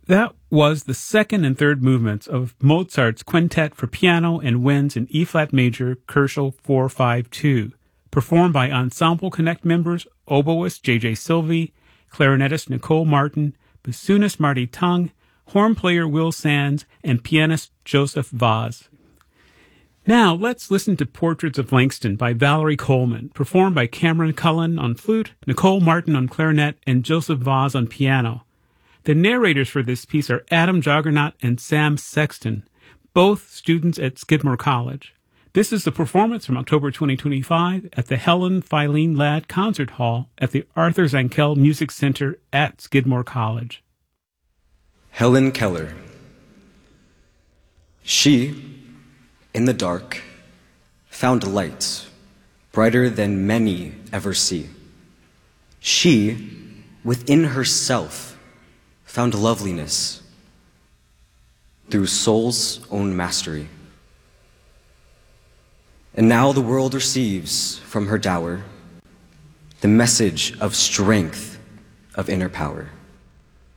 That was the second and third movements of Mozart's Quintet for Piano and Winds in E-flat major, Koelschel 452, performed by Ensemble Connect members oboist J.J. Sylvie, clarinetist Nicole Martin, bassoonist Marty Tung, horn player Will Sands, and pianist Joseph Vaz. Now, let's listen to Portraits of Langston by Valerie Coleman, performed by Cameron Cullen on flute, Nicole Martin on clarinet, and Joseph Vaz on piano. The narrators for this piece are Adam Juggernaut and Sam Sexton, both students at Skidmore College. This is the performance from October 2025 at the Helen Filene Ladd Concert Hall at the Arthur Zankel Music Center at Skidmore College. Helen Keller. She, in the dark, found light, brighter than many ever see. She, within herself, found loveliness through soul's own mastery. And now the world receives from her dower the message of strength of inner power.